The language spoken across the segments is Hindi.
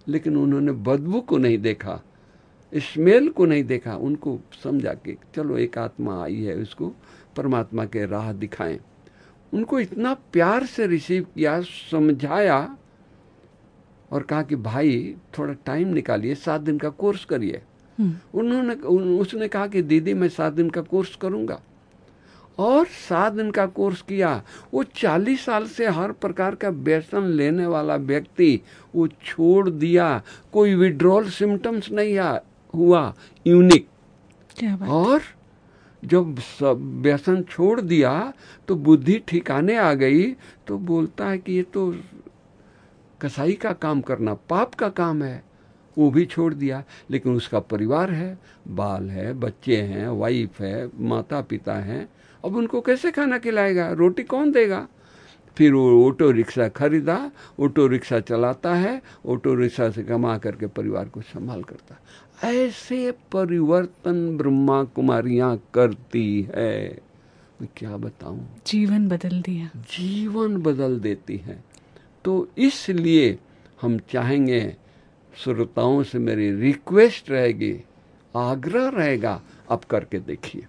लेकिन उन्होंने बदबू को नहीं देखा, स्मेल को नहीं देखा। उनको समझा कि चलो एक आत्मा आई है, उसको परमात्मा के राह दिखाएं। उनको इतना प्यार से रिसीव किया, समझाया और कहा कि भाई थोड़ा टाइम निकालिए, 7 दिन का कोर्स करिए। उसने कहा कि दीदी मैं 7 दिन का कोर्स करूंगा, और 7 दिन का कोर्स किया। वो 40 साल से हर प्रकार का व्यसन लेने वाला व्यक्ति वो छोड़ दिया, कोई विड्रॉल सिम्टम्स नहीं हुआ, यूनिक। और जब सब व्यसन छोड़ दिया तो बुद्धि ठिकाने आ गई, तो बोलता है कि ये तो कसाई का काम करना पाप का काम है। वो भी छोड़ दिया, लेकिन उसका परिवार है, बाल है, बच्चे हैं, वाइफ है, माता पिता हैं। अब उनको कैसे खाना खिलाएगा, रोटी कौन देगा? फिर वो ऑटो रिक्शा खरीदा, ऑटो रिक्शा चलाता है, ऑटो रिक्शा से कमा करके परिवार को संभाल करता। ऐसे परिवर्तन ब्रह्मा कुमारियां करती है, मैं क्या बताऊं। जीवन बदल दिया, जीवन बदल देती है। तो इसलिए हम चाहेंगे, श्रोताओं से मेरी रिक्वेस्ट रहेगी, आग्रह रहेगा, आप करके देखिए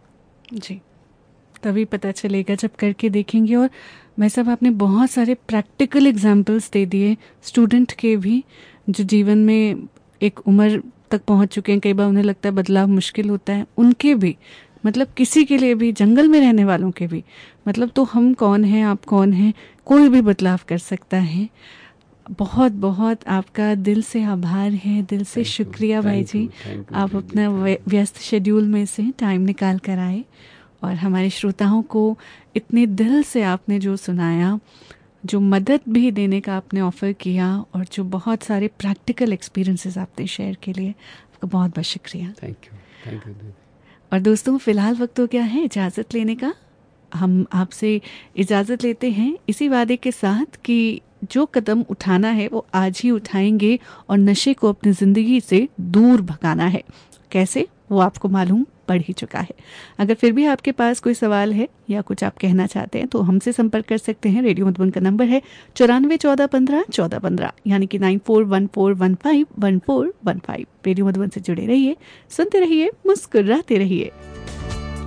जी। तभी पता चलेगा जब करके देखेंगे। और भाई साहब आपने बहुत सारे प्रैक्टिकल एग्जाम्पल्स दे दिए, स्टूडेंट के भी, जो जीवन में एक उम्र तक पहुंच चुके हैं, कई बार उन्हें लगता है बदलाव मुश्किल होता है, उनके भी, मतलब किसी के लिए भी, जंगल में रहने वालों के भी। मतलब तो हम कौन हैं, आप कौन हैं, कोई भी बदलाव कर सकता है। बहुत बहुत आपका दिल से आभार है, दिल से शुक्रिया भाई जी। आप अपना व्यस्त शेड्यूल में से टाइम निकाल कर आए और हमारे श्रोताओं को इतने दिल से आपने जो सुनाया, जो मदद भी देने का आपने ऑफ़र किया, और जो बहुत सारे प्रैक्टिकल एक्सपीरियंसेस आपने शेयर के लिए आपका बहुत बहुत शुक्रिया। Thank you. और दोस्तों, फ़िलहाल वक्त तो क्या है इजाज़त लेने का। हम आपसे इजाज़त लेते हैं इसी वादे के साथ कि जो कदम उठाना है वो आज ही उठाएंगे और नशे को अपनी ज़िंदगी से दूर भगाना है। कैसे, वो आपको मालूम पड़ ही चुका है। अगर फिर भी आपके पास कोई सवाल है या कुछ आप कहना चाहते हैं तो हमसे संपर्क कर सकते हैं। रेडियो मधुबन का नंबर है 9414151415, यानी कि 9414151415। रेडियो मधुबन से जुड़े रहिए, सुनते रहिए, मुस्कुराते रहिए।